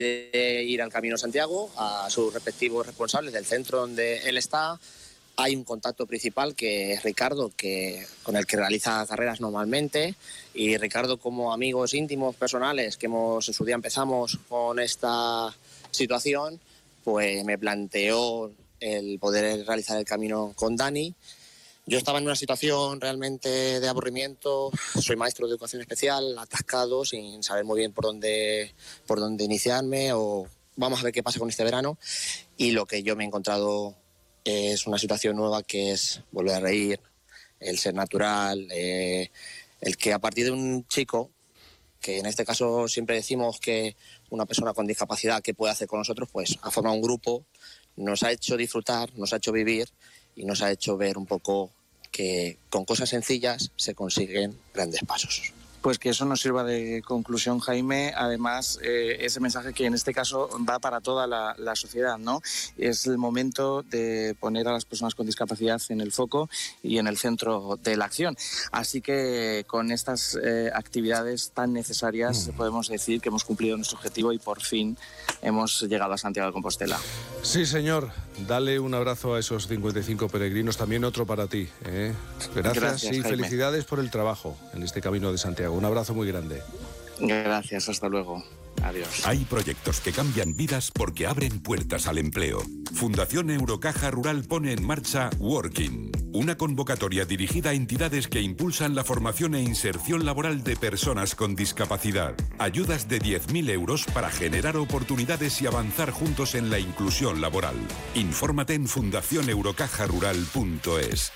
de ir al Camino de Santiago, a sus respectivos responsables del centro donde él está. Hay un contacto principal que es Ricardo, con el que realiza carreras normalmente, y Ricardo, como amigos íntimos, personales, que en su día empezamos con esta situación, pues me planteó el poder realizar el camino con Dani. Yo estaba en una situación realmente de aburrimiento, soy maestro de educación especial, atascado, sin saber muy bien por dónde iniciarme, o vamos a ver qué pasa con este verano, y lo que yo me he encontrado es una situación nueva, que es volver a reír, el ser natural, el que a partir de un chico, que en este caso siempre decimos que una persona con discapacidad, ¿qué puede hacer con nosotros? Pues ha formado un grupo, nos ha hecho disfrutar, nos ha hecho vivir y nos ha hecho ver un poco que con cosas sencillas se consiguen grandes pasos. Pues que eso nos sirva de conclusión, Jaime. Además, ese mensaje que en este caso va para toda la sociedad, ¿no? Es el momento de poner a las personas con discapacidad en el foco y en el centro de la acción. Así que con estas actividades tan necesarias podemos decir que hemos cumplido nuestro objetivo y por fin hemos llegado a Santiago de Compostela. Sí, señor. Dale un abrazo a esos 55 peregrinos. También otro para ti, ¿eh? Gracias y Jaime. Felicidades por el trabajo en este Camino de Santiago. Un abrazo muy grande. Gracias, hasta luego. Adiós. Hay proyectos que cambian vidas porque abren puertas al empleo. Fundación Eurocaja Rural pone en marcha Working, una convocatoria dirigida a entidades que impulsan la formación e inserción laboral de personas con discapacidad. Ayudas de 10.000 euros para generar oportunidades y avanzar juntos en la inclusión laboral. Infórmate en fundacioneurocajarural.es.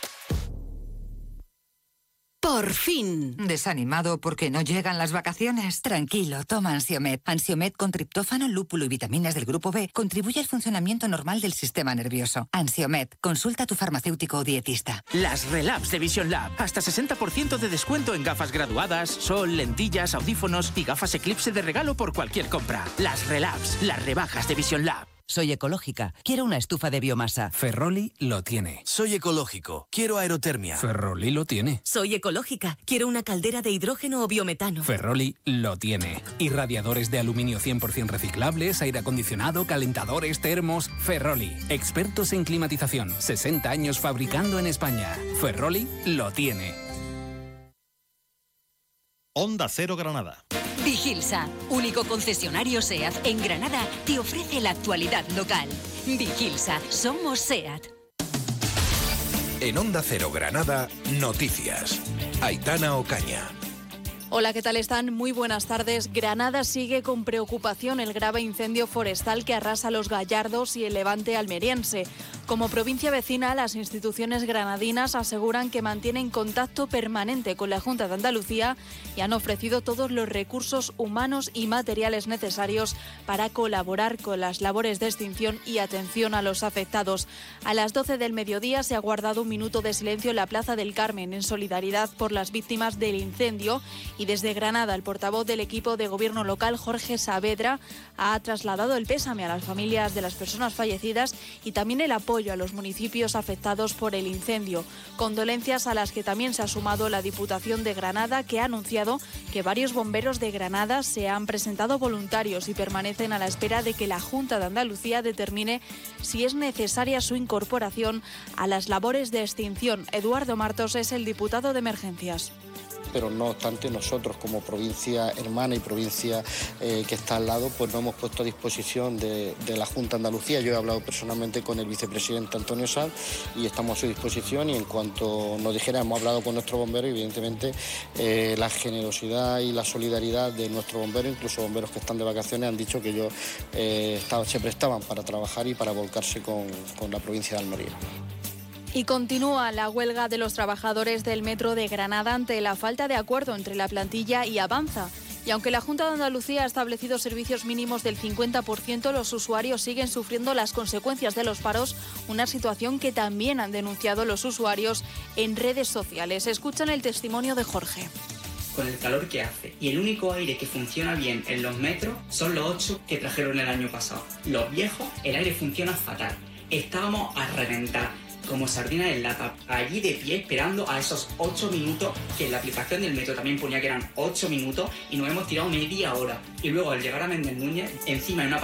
¡Por fin! ¿Desanimado porque no llegan las vacaciones? Tranquilo, toma Ansiomed. Ansiomed con triptófano, lúpulo y vitaminas del grupo B contribuye al funcionamiento normal del sistema nervioso. Ansiomed, consulta a tu farmacéutico o dietista. Las Relabs de Vision Lab. Hasta 60% de descuento en gafas graduadas, sol, lentillas, audífonos y gafas Eclipse de regalo por cualquier compra. Las Relabs, las rebajas de Vision Lab. Soy ecológica. Quiero una estufa de biomasa. Ferroli lo tiene. Soy ecológico. Quiero aerotermia. Ferroli lo tiene. Soy ecológica. Quiero una caldera de hidrógeno o biometano. Ferroli lo tiene. Irradiadores de aluminio 100% reciclables, aire acondicionado, calentadores, termos. Ferroli. Expertos en climatización. 60 años fabricando en España. Ferroli lo tiene. Onda Cero Granada. Vigilsa, único concesionario SEAT en Granada, te ofrece la actualidad local. Vigilsa, somos SEAT. En Onda Cero Granada, noticias. Aitana Ocaña. Hola, ¿qué tal están? Muy buenas tardes. Granada sigue con preocupación el grave incendio forestal que arrasa Los Gallardos y el Levante almeriense. Como provincia vecina, las instituciones granadinas aseguran que mantienen contacto permanente con la Junta de Andalucía y han ofrecido todos los recursos humanos y materiales necesarios para colaborar con las labores de extinción y atención a los afectados. A las 12 del mediodía se ha guardado un minuto de silencio en la Plaza del Carmen en solidaridad por las víctimas del incendio, y desde Granada el portavoz del equipo de gobierno local, Jorge Saavedra, ha trasladado el pésame a las familias de las personas fallecidas y también el apoyo a los municipios afectados por el incendio. Condolencias a las que también se ha sumado la Diputación de Granada, que ha anunciado que varios bomberos de Granada se han presentado voluntarios y permanecen a la espera de que la Junta de Andalucía determine si es necesaria su incorporación a las labores de extinción. Eduardo Martos es el diputado de Emergencias. Pero no obstante, nosotros como provincia hermana y provincia que está al lado, pues nos hemos puesto a disposición de la Junta de Andalucía. Yo he hablado personalmente con el vicepresidente Antonio Sanz y estamos a su disposición, y en cuanto nos dijera, hemos hablado con nuestros bomberos y evidentemente la generosidad y la solidaridad de nuestros bomberos, incluso bomberos que están de vacaciones, han dicho que ellos se prestaban para trabajar y para volcarse con la provincia de Almería. Y continúa la huelga de los trabajadores del Metro de Granada ante la falta de acuerdo entre la plantilla y Avanza. Y aunque la Junta de Andalucía ha establecido servicios mínimos del 50%, los usuarios siguen sufriendo las consecuencias de los paros, una situación que también han denunciado los usuarios en redes sociales. Escuchan el testimonio de Jorge. Con el calor que hace y el único aire que funciona bien en los metros son los 8 que trajeron el año pasado. Los viejos, el aire funciona fatal. Estábamos a reventar. como sardinas en lata, allí de pie esperando a esos 8 minutos, que en la aplicación del metro también ponía que eran 8 minutos, y nos hemos tirado media hora. Y luego al llegar a Méndez Núñez, encima en una